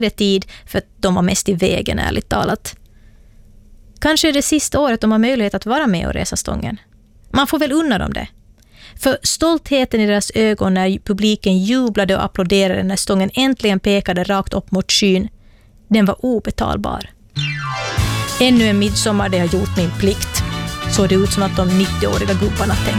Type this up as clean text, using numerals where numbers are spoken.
Det är tid för att de var mest i vägen, ärligt talat. Kanske är det sista året de har möjlighet att vara med och resa stången. Man får väl unna dem det. För stoltheten i deras ögon när publiken jublade och applåderade när stången äntligen pekade rakt upp mot skyn, den var obetalbar. Ännu en midsommar, det har gjort min plikt. Så det ut som att de 90-åriga gubbarna tänkte.